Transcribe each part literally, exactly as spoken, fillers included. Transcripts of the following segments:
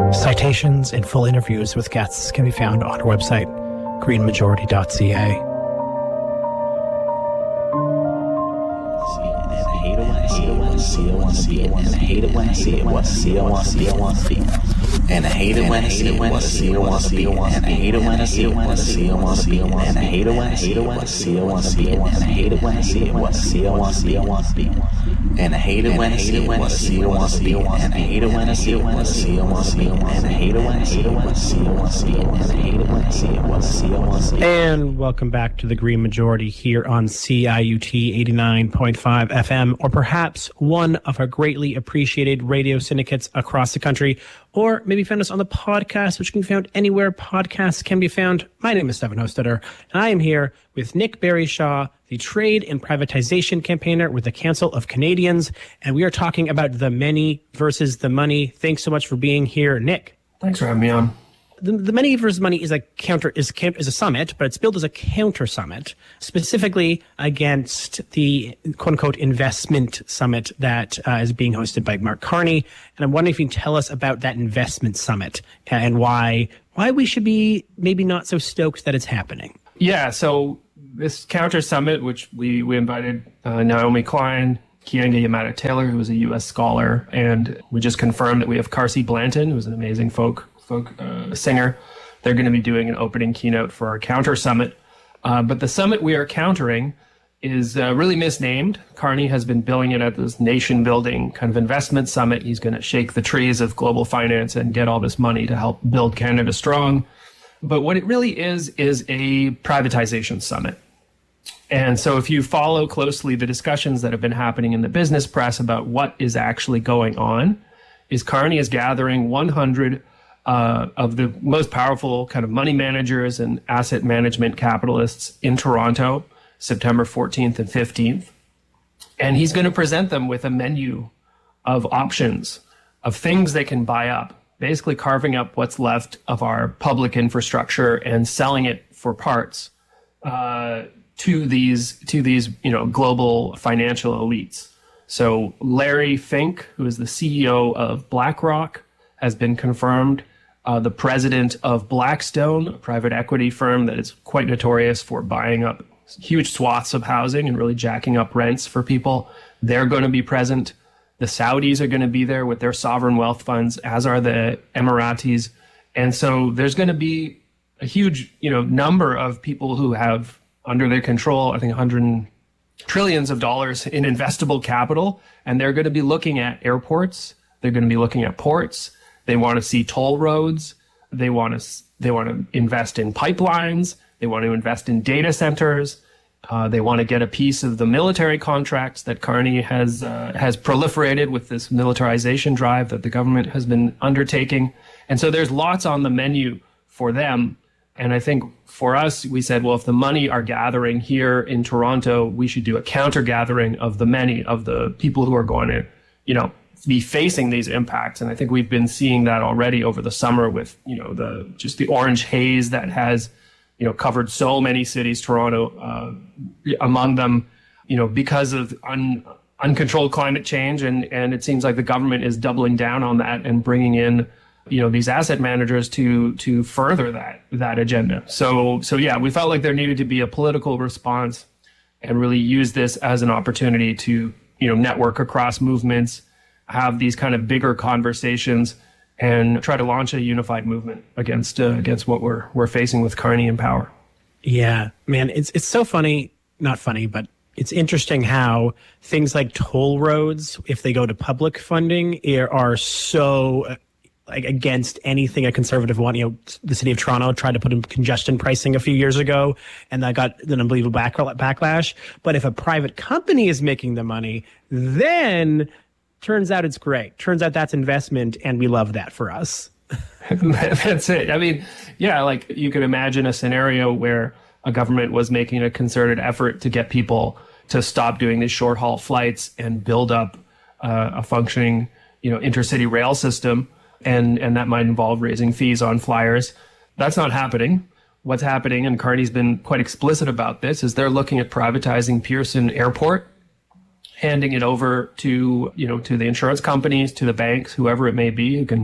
Citations and full interviews with guests can be found on our website, green majority dot c a. And I hate it when I see it, want to see it, want to be, and I hate it when I see it, want to see it, want to be, and I hate it when I see it, want to see it, want to be, and I hate it when I see it, want to see it, want to be, want to be, and I hate it when I see it, want to see it, want to be, and I hate it when I see it, want to see it, want to be, and I hate it when I see it, want to see it, want to be, and I hate it when I see it, want to see it, want to be. And welcome back to the Green Majority here on C I U T eighty-nine point five F M, or perhaps one of our greatly appreciated radio syndicates across the country, or maybe find us on the podcast, which can be found anywhere podcasts can be found. My name is Stefan Hostetter, and I am here with Nick Barry-Shaw, the trade and privatization campaigner with the Council of Canadians, and we are talking about the many versus the money. Thanks so much for being here, Nick. Thanks for having me on. The, the Many versus Money is a counter is is a summit, but it's billed as a counter summit, specifically against the quote unquote investment summit that uh, is being hosted by Mark Carney. And I'm wondering if you can tell us about that investment summit and why why we should be maybe not so stoked that it's happening. Yeah, so this counter summit, which we we invited uh, Naomi Klein, Keeanga-Yamahtta Taylor, who is a U S scholar, and we just confirmed that we have Carsey Blanton, who's an amazing folk. folk uh, singer. They're going to be doing an opening keynote for our counter summit. Uh, but the summit we are countering is uh, really misnamed. Carney has been billing it as this nation building kind of investment summit. He's going to shake the trees of global finance and get all this money to help build Canada strong. But what it really is, is a privatization summit. And so if you follow closely the discussions that have been happening in the business press about what is actually going on, is Carney is gathering one hundred Uh, of the most powerful kind of money managers and asset management capitalists in Toronto, September fourteenth and fifteenth. And he's going to present them with a menu of options, of things they can buy up, basically carving up what's left of our public infrastructure and selling it for parts uh, to these, to these, you know, global financial elites. So Larry Fink, who is the C E O of BlackRock, has been confirmed. Uh, the president of Blackstone, a private equity firm that is quite notorious for buying up huge swaths of housing and really jacking up rents for people, they're going to be present. The Saudis are going to be there with their sovereign wealth funds, as are the Emiratis. And so there's going to be a huge, you know, number of people who have under their control, I think, one hundred trillions of dollars in investable capital. And they're going to be looking at airports. They're going to be looking at ports. They want to see toll roads. They want to they want to invest in pipelines. They want to invest in data centers. Uh, they want to get a piece of the military contracts that Carney has uh, has proliferated with this militarization drive that the government has been undertaking. And so there's lots on the menu for them. And I think for us, we said, well, if the money are gathering here in Toronto, we should do a counter gathering of the many of the people who are going to, you know, be facing these impacts. And I think we've been seeing that already over the summer with, you know, the just the orange haze that has, you know, covered so many cities, Toronto uh, among them, you know, because of un, uncontrolled climate change. And, and it seems like the government is doubling down on that and bringing in, you know, these asset managers to to further that that agenda. So, so yeah, we felt like there needed to be a political response and really use this as an opportunity to, you know, network across movements, have these kind of bigger conversations, and try to launch a unified movement against uh, against what we're we're facing with Carney in power. Yeah, man, it's it's so funny, not funny, but it's interesting how things like toll roads, if they go to public funding, are so uh, like against anything a conservative want. You know, the city of Toronto tried to put in congestion pricing a few years ago, and that got an unbelievable back- backlash. But if a private company is making the money, then turns out it's great. Turns out that's investment, and we love that for us. That's it. I mean, yeah, like you could imagine a scenario where a government was making a concerted effort to get people to stop doing these short haul flights and build up uh, a functioning, you know, intercity rail system, and and that might involve raising fees on flyers. That's not happening. What's happening, and Carney's been quite explicit about this, is they're looking at privatizing Pearson Airport, handing it over to, you know, to the insurance companies, to the banks, whoever it may be, who can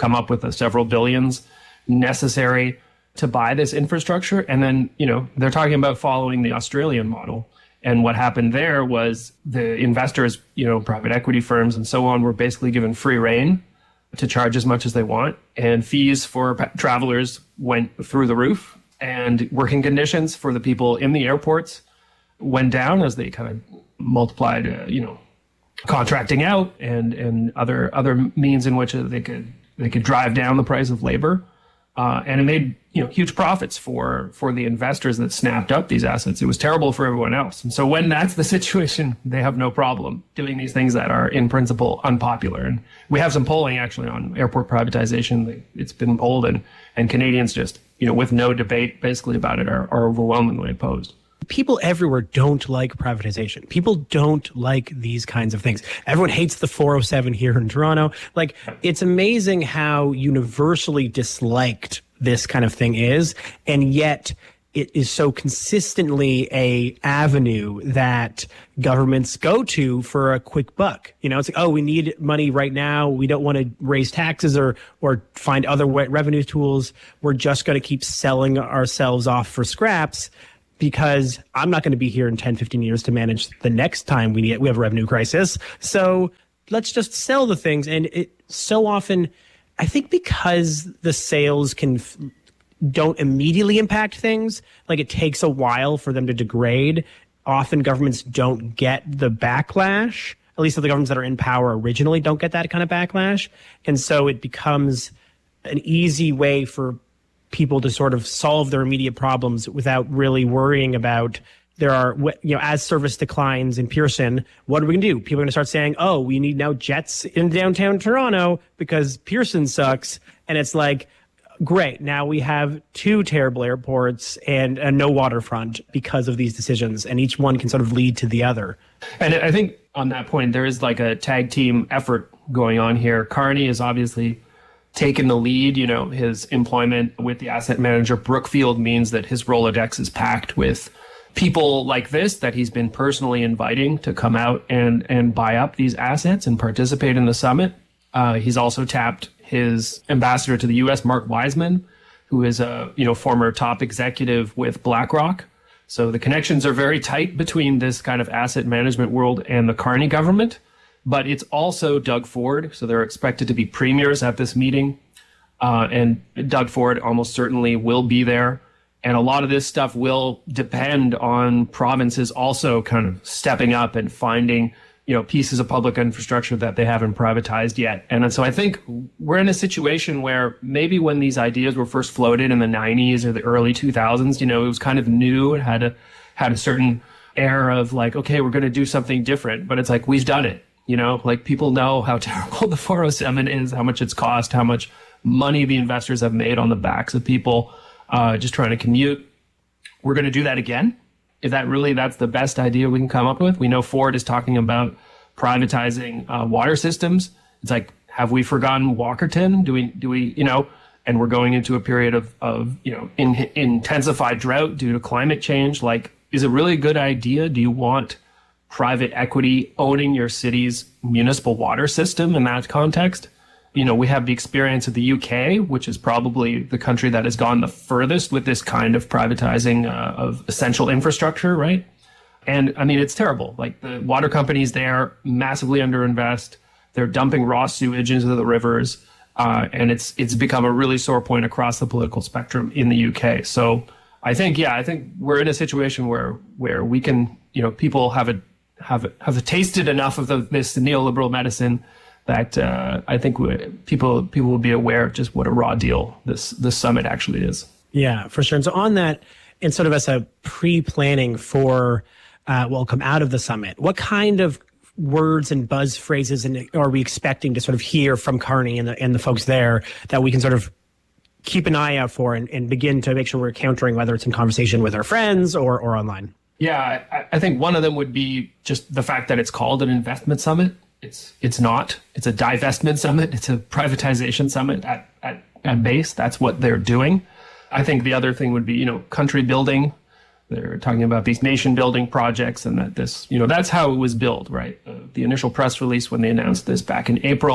come up with the several billions necessary to buy this infrastructure. And then, you know, they're talking about following the Australian model. And what happened there was the investors, you know, private equity firms and so on, were basically given free rein to charge as much as they want. And fees for pa- travelers went through the roof. And working conditions for the people in the airports went down as they kind of multiplied, uh, you know, contracting out and, and other other means in which they could they could drive down the price of labor. Uh, and it made, you know, huge profits for for the investors that snapped up these assets. It was terrible for everyone else. And so when that's the situation, they have no problem doing these things that are in principle unpopular. And we have some polling actually on airport privatization. It's been polled, and, and Canadians just, you know, with no debate basically about it, are, are overwhelmingly opposed. People everywhere don't like privatization. People don't like these kinds of things. Everyone hates the four oh seven here in Toronto. Like, it's amazing how universally disliked this kind of thing is, and yet it is so consistently a avenue that governments go to for a quick buck. You know, it's like, oh, we need money right now. We don't want to raise taxes or or find other revenue tools. We're just going to keep selling ourselves off for scraps, because I'm not going to be here in ten, fifteen years to manage the next time we need, we have a revenue crisis. So let's just sell the things. And it so often, I think because the sales can don't immediately impact things, like it takes a while for them to degrade, often governments don't get the backlash. At least the governments that are in power originally don't get that kind of backlash. And so it becomes an easy way for people to sort of solve their immediate problems without really worrying about, there are, you know, as service declines in Pearson, what are we going to do? People are going to start saying, oh, we need now jets in downtown Toronto because Pearson sucks. And it's like, great, now we have two terrible airports and, and no waterfront because of these decisions. And each one can sort of lead to the other. And I think on that point, there is like a tag team effort going on here. Carney is obviously taken the lead. You know, his employment with the asset manager Brookfield means that his Rolodex is packed with people like this that he's been personally inviting to come out and, and buy up these assets and participate in the summit. Uh, he's also tapped his ambassador to the U S, Mark Wiseman, who is a, you know, former top executive with BlackRock. So the connections are very tight between this kind of asset management world and the Carney government. But it's also Doug Ford. So they're expected to be premiers at this meeting. Uh, and Doug Ford almost certainly will be there. And a lot of this stuff will depend on provinces also kind of stepping up and finding, you know, pieces of public infrastructure that they haven't privatized yet. And so I think we're in a situation where maybe when these ideas were first floated in the nineties or the early two thousands, you know, it was kind of new. It had a, had a certain air of like, okay, we're going to do something different. But it's like, we've done it. You know, like people know how terrible the four oh seven is, how much it's cost, how much money the investors have made on the backs of people uh, just trying to commute. We're going to do that again. Is that really, that's the best idea we can come up with? We know Ford is talking about privatizing uh, water systems. It's like, have we forgotten Walkerton? Do we, do we, you know, and we're going into a period of, of you know, in, intensified drought due to climate change. Like, is it really a good idea? Do you want private equity owning your city's municipal water system in that context? You know, we have the experience of the U K, which is probably the country that has gone the furthest with this kind of privatizing uh, of essential infrastructure, right? And I mean, it's terrible. Like the water companies there massively underinvest. They're dumping raw sewage into the rivers. Uh, and it's it's become a really sore point across the political spectrum in the U K. So I think, yeah, I think we're in a situation where where we can, you know, people have a have have tasted enough of the, this neoliberal medicine that uh, I think we, people people will be aware of just what a raw deal this this summit actually is. Yeah, for sure. And so on that, and sort of as a pre-planning for uh, what will come out of the summit, what kind of words and buzz phrases and are we expecting to sort of hear from Carney and the and the folks there that we can sort of keep an eye out for and, and begin to make sure we're countering, whether it's in conversation with our friends or or online? Yeah, I, I think one of them would be just the fact that it's called an investment summit. It's it's not. It's a divestment summit. It's a privatization summit at, at, at base. That's what they're doing. I think the other thing would be, you know, country building. They're talking about these nation building projects and that this, you know, that's how it was built, right? Uh, the initial press release when they announced this back in April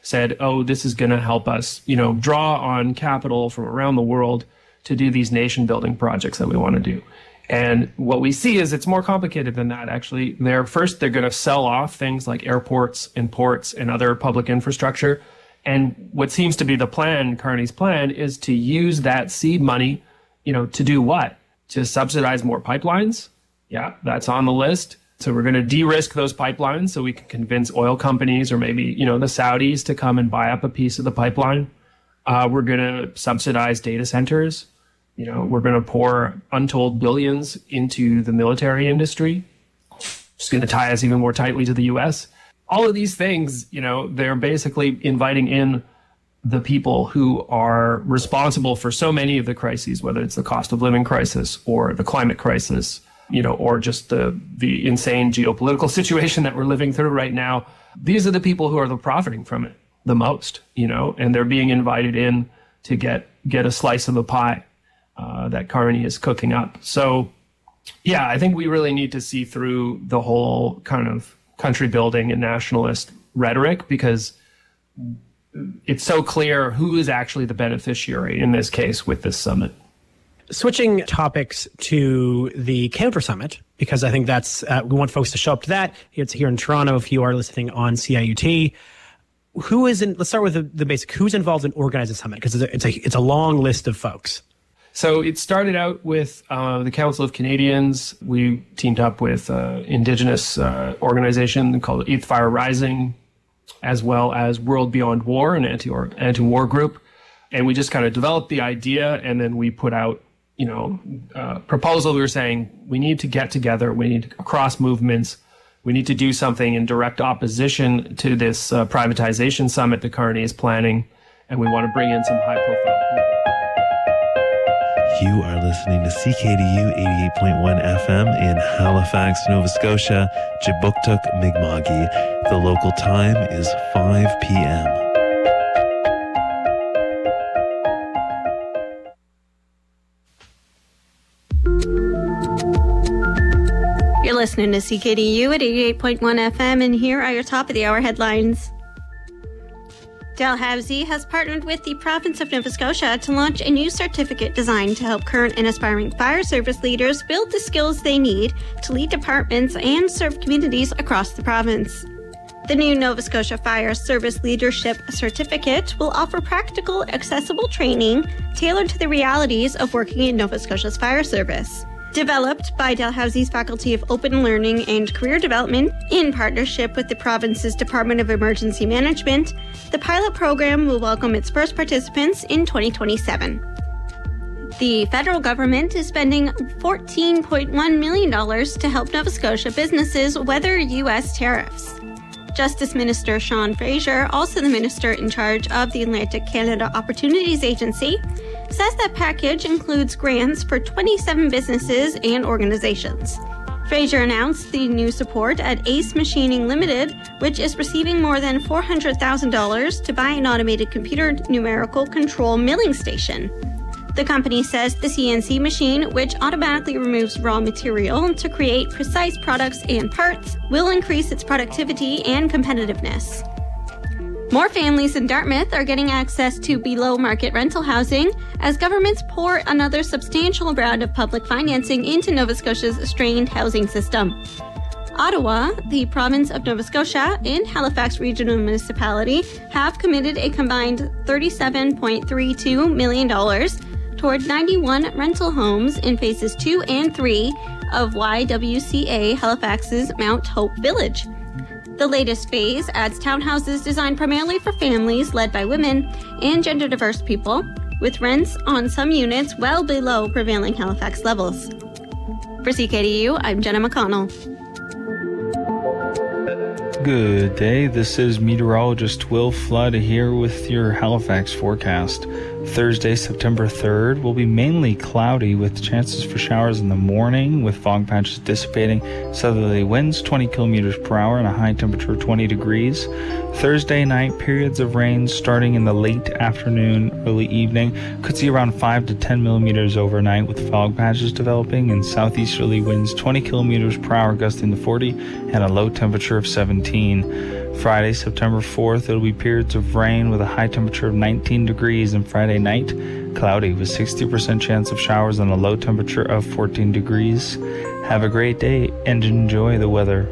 said, oh, this is going to help us, you know, draw on capital from around the world to do these nation building projects that we want to do. And what we see is it's more complicated than that, actually. They're first, they're going to sell off things like airports and ports and other public infrastructure. And what seems to be the plan, Carney's plan, is to use that seed money, you know, to do what? To subsidize more pipelines. Yeah, that's on the list. So we're going to de-risk those pipelines so we can convince oil companies or maybe, you know, the Saudis to come and buy up a piece of the pipeline. Uh, we're going to subsidize data centers. You know, we're going to pour untold billions into the military industry. It's going to tie us even more tightly to the U S. All of these things, you know, they're basically inviting in the people who are responsible for so many of the crises, whether it's the cost of living crisis or the climate crisis, you know, or just the, the insane geopolitical situation that we're living through right now. These are the people who are the profiting from it the most, you know, and they're being invited in to get, get a slice of the pie. Uh, that Carney is cooking up. So, yeah, I think we really need to see through the whole kind of country building and nationalist rhetoric, because it's so clear who is actually the beneficiary in this case with this summit. Switching topics to the counter summit, because I think that's, uh, we want folks to show up to that. It's here in Toronto if you are listening on C I U T. Who is in, let's start with the, the basic, who's involved in organizing the summit? Because it's a, it's a, it's a long list of folks. So it started out with uh, the Council of Canadians. We teamed up with an uh, Indigenous uh, organization called Eighth Fire Rising, as well as World Beyond War, an anti-war, anti-war group. And we just kind of developed the idea, and then we put out, you know, a proposal. We were saying we need to get together. We need to cross movements. We need to do something in direct opposition to this uh, privatization summit that Carney is planning. And we want to bring in some high-profile people. You are listening to C K D U eighty-eight point one F M in Halifax, Nova Scotia, Kjipuktuk, Mi'kma'ki. The local time is five p.m. You're listening to C K D U at eighty-eight point one F M, and here are your top of the hour headlines. Dalhousie has partnered with the province of Nova Scotia to launch a new certificate designed to help current and aspiring fire service leaders build the skills they need to lead departments and serve communities across the province. The new Nova Scotia Fire Service Leadership Certificate will offer practical, accessible training tailored to the realities of working in Nova Scotia's fire service. Developed by Dalhousie's Faculty of Open Learning and Career Development in partnership with the province's Department of Emergency Management, the pilot program will welcome its first participants in twenty twenty-seven. The federal government is spending fourteen point one million dollars to help Nova Scotia businesses weather U S tariffs. Justice Minister Sean Fraser, also the minister in charge of the Atlantic Canada Opportunities Agency, says that package includes grants for twenty-seven businesses and organizations. Fraser announced the new support at Ace Machining Limited, which is receiving more than four hundred thousand dollars to buy an automated computer numerical control milling station. The company says the C N C machine, which automatically removes raw material to create precise products and parts, will increase its productivity and competitiveness. More families in Dartmouth are getting access to below-market rental housing as governments pour another substantial round of public financing into Nova Scotia's strained housing system. Ottawa, the province of Nova Scotia, and Halifax Regional Municipality have committed a combined thirty-seven point three two million dollars toward ninety-one rental homes in phases two and three of Y W C A Halifax's Mount Hope Village. The latest phase adds townhouses designed primarily for families led by women and gender-diverse people, with rents on some units well below prevailing Halifax levels. For C K D U, I'm Jenna McConnell. Good day, this is meteorologist Will Flood here with your Halifax forecast. Thursday, September third will be mainly cloudy with chances for showers in the morning with fog patches dissipating. Southerly winds twenty kilometers per hour and a high temperature of twenty degrees. Thursday night, periods of rain starting in the late afternoon, early evening. Could see around five to ten millimeters overnight with fog patches developing and southeasterly winds twenty kilometers per hour gusting to forty and a low temperature of seventeen. eighteen. Friday, September fourth, it'll be periods of rain with a high temperature of nineteen degrees, and Friday night, cloudy with sixty percent chance of showers and a low temperature of fourteen degrees. Have a great day and enjoy the weather.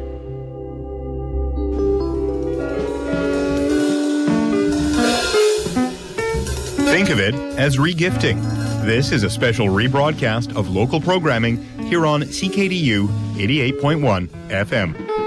Think of it as regifting. This is a special rebroadcast of local programming here on C K D U eighty-eight point one F M.